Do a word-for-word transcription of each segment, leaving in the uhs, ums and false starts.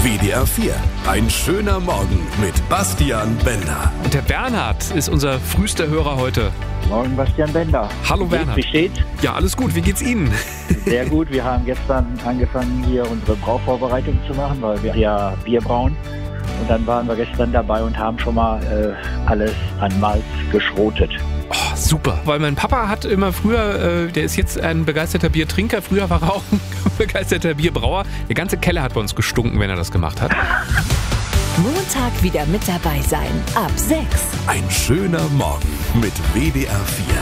W D R vier. Ein schöner Morgen mit Bastian Bender. Und der Bernhard ist unser frühester Hörer heute. Morgen, Bastian Bender. Hallo Bernhard. Wie steht's? Ja, alles gut. Wie geht's Ihnen? Sehr gut. Wir haben gestern angefangen, hier unsere Brauvorbereitung zu machen, weil wir ja Bier brauen. Und dann waren wir gestern dabei und haben schon mal äh, alles an Malz geschrotet. Oh, super. Weil mein Papa hat immer früher, äh, der ist jetzt ein begeisterter Biertrinker, früher war er auch ein begeisterter Bierbrauer. Der ganze Keller hat bei uns gestunken, wenn er das gemacht hat. Montag wieder mit dabei sein. Ab sechs. Ein schöner Morgen mit W D R vier.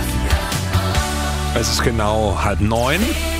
Es ist genau halb neun.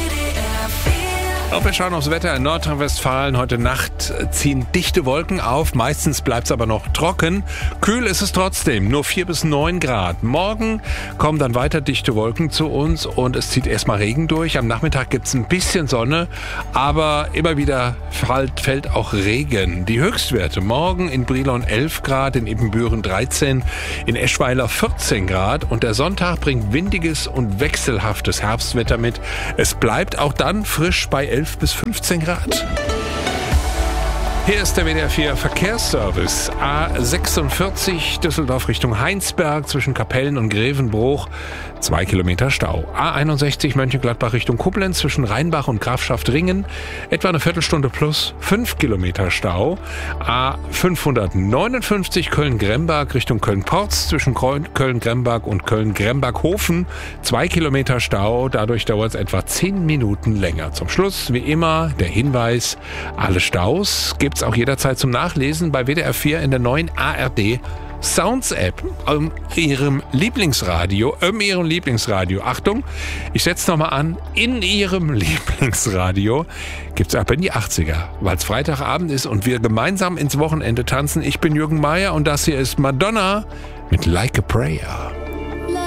Und wir schauen aufs Wetter in Nordrhein-Westfalen. Heute Nacht ziehen dichte Wolken auf. Meistens bleibt es aber noch trocken. Kühl ist es trotzdem, nur vier bis neun Grad. Morgen kommen dann weiter dichte Wolken zu uns und es zieht erstmal Regen durch. Am Nachmittag gibt es ein bisschen Sonne, aber immer wieder fällt, fällt auch Regen. Die Höchstwerte morgen in Brilon elf Grad, in Ibbenbüren dreizehn, in Eschweiler vierzehn Grad. Und der Sonntag bringt windiges und wechselhaftes Herbstwetter mit. Es bleibt auch dann frisch bei elf bis fünfzehn Grad. Hier ist der W D R vier Verkehrsservice. A sechsundvierzig Düsseldorf Richtung Heinsberg zwischen Kapellen und Grevenbruch. Zwei Kilometer Stau. A einundsechzig Mönchengladbach Richtung Koblenz zwischen Rheinbach und Grafschaft-Ringen. Etwa eine Viertelstunde plus fünf Kilometer Stau. A fünfhundertneunundfünfzig Köln-Gremberg Richtung Köln-Porz zwischen Köln-Gremberg und Köln-Gremberg-Hofen. Zwei Kilometer Stau. Dadurch dauert es etwa zehn Minuten länger. Zum Schluss, wie immer, der Hinweis: Alle Staus gibt es auch jederzeit zum Nachlesen bei W D R vier in der neuen A R D Sounds App, um Ihrem Lieblingsradio, um Ihrem Lieblingsradio. Achtung, ich setze nochmal an, in Ihrem Lieblingsradio gibt es ab in die achtziger, weil es Freitagabend ist und wir gemeinsam ins Wochenende tanzen. Ich bin Jürgen Meier und das hier ist Madonna mit Like a Prayer.